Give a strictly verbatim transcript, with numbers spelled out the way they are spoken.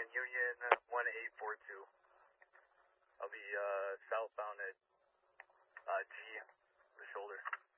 Union one eight four two. I'll be uh, southbound at uh, G, the shoulder.